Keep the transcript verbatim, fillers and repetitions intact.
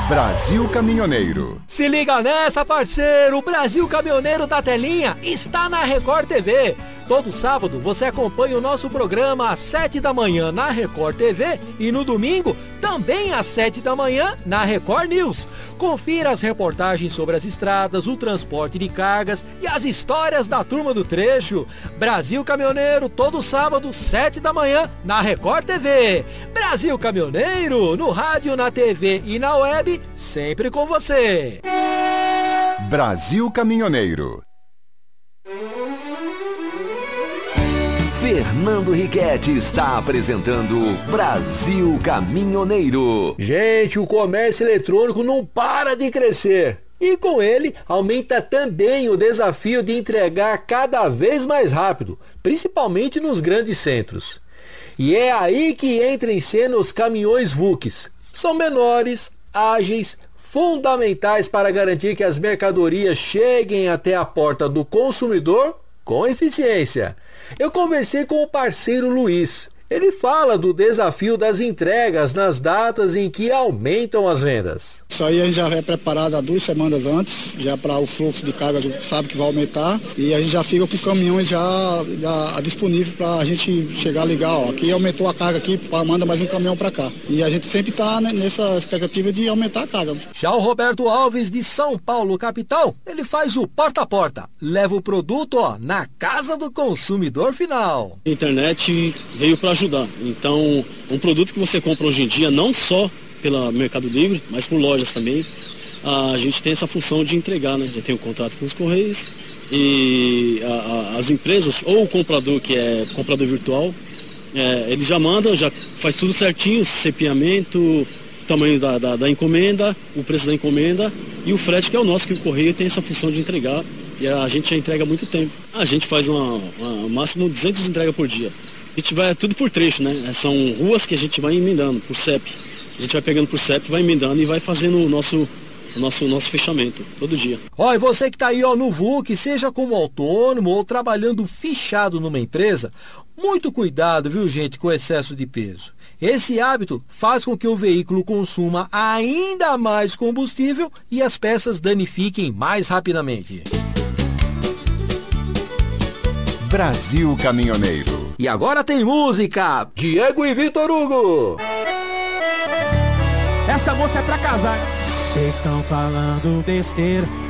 Brasil Caminhoneiro. Se liga nessa, parceiro! O Brasil Caminhoneiro da Telinha está na Record T V. Todo sábado você acompanha o nosso programa às sete da manhã na Record T V e no domingo também às sete da manhã na Record News. Confira as reportagens sobre as estradas, o transporte de cargas e as histórias da turma do trecho. Brasil Caminhoneiro, todo sábado, sete da manhã na Record T V. Brasil Caminhoneiro, no rádio, na T V e na web, sempre com você. Brasil Caminhoneiro. Fernando Riquetti está apresentando Brasil Caminhoneiro. Gente, o comércio eletrônico não para de crescer. E com ele, aumenta também o desafio de entregar cada vez mais rápido, principalmente nos grandes centros. E é aí que entram em cena os caminhões V U Cs. São menores, ágeis, fundamentais para garantir que as mercadorias cheguem até a porta do consumidor com eficiência. Eu conversei com o parceiro Luiz. Ele fala do desafio das entregas nas datas em que aumentam as vendas. Isso aí a gente já é preparado há duas semanas antes, já para o fluxo de carga, a gente sabe que vai aumentar e a gente já fica com caminhões já, já disponíveis para a gente chegar a ligar, ó, aqui aumentou a carga aqui, manda mais um caminhão para cá. E a gente sempre está nessa expectativa de aumentar a carga. Já o Roberto Alves, de São Paulo, capital, ele faz o porta a porta, leva o produto, ó, na casa do consumidor final. A internet veio para ajudar. Então, um produto que você compra hoje em dia, não só pela Mercado Livre, mas por lojas também, a gente tem essa função de entregar, né? Já tem um contrato com os Correios e a, a, as empresas, ou o comprador, que é comprador virtual, é, ele já manda, já faz tudo certinho, cepeamento, tamanho da, da, da encomenda, o preço da encomenda e o frete, que é o nosso, que o Correio tem essa função de entregar e a gente já entrega há muito tempo. A gente faz uma, uma máximo duzentas entregas por dia. A gente vai tudo por trecho, né? São ruas que a gente vai emendando por C E P. A gente vai pegando por C E P, vai emendando e vai fazendo o nosso, o nosso, o nosso fechamento todo dia. Ó, e você que tá aí, ó, no V U C, seja como autônomo ou trabalhando fichado numa empresa, muito cuidado, viu, gente, com o excesso de peso. Esse hábito faz com que o veículo consuma ainda mais combustível e as peças danifiquem mais rapidamente. Brasil Caminhoneiro. E agora tem música, Diego e Vitor Hugo. Essa moça é pra casar. Vocês estão falando besteira,